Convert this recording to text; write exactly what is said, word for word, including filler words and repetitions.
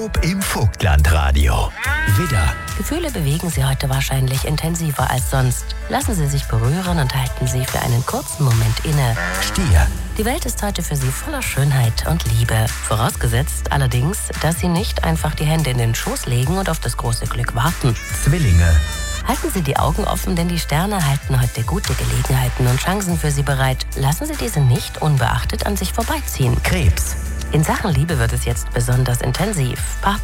Im Vogtlandradio. Widder. Gefühle bewegen Sie heute wahrscheinlich intensiver als sonst. Lassen Sie sich berühren und halten Sie für einen kurzen Moment inne. Stier. Die Welt ist heute für Sie voller Schönheit und Liebe. Vorausgesetzt allerdings, dass Sie nicht einfach die Hände in den Schoß legen und auf das große Glück warten. Zwillinge. Halten Sie die Augen offen, denn die Sterne halten heute gute Gelegenheiten und Chancen für Sie bereit. Lassen Sie diese nicht unbeachtet an sich vorbeiziehen. Krebs. In Sachen Liebe wird es jetzt besonders intensiv.